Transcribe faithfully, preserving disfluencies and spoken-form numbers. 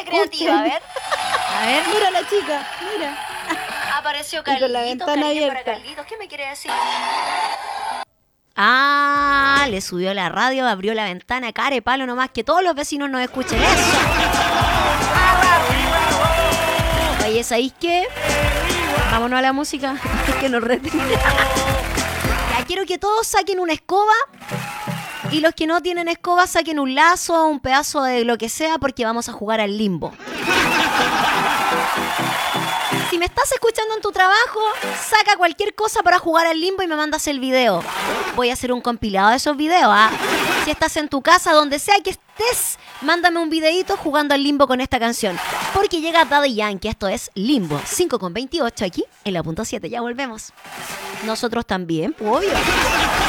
creativa, a ver. A ver, mira la chica, mira. Apareció Y con Carlitos, la ventana cariño para abierta. Carlitos. ¿Qué me quiere decir? Ah, le subió la radio, abrió la ventana, care palo nomás, que todos los vecinos nos escuchen eso. Oye, ¿sabéis qué? Vámonos a la música, que nos retire. Ya quiero que todos saquen una escoba y los que no tienen escoba saquen un lazo, un pedazo de lo que sea, porque vamos a jugar al limbo. Si me estás escuchando en tu trabajo, saca cualquier cosa para jugar al limbo y me mandas el video. Voy a hacer un compilado de esos videos, ¿ah? Si estás en tu casa, donde sea que estés, mándame un videito jugando al limbo con esta canción. Porque llega Daddy Yankee, esto es Limbo, cinco con veintiocho aquí en la punto siete. Ya volvemos. Nosotros también, pues, obvio.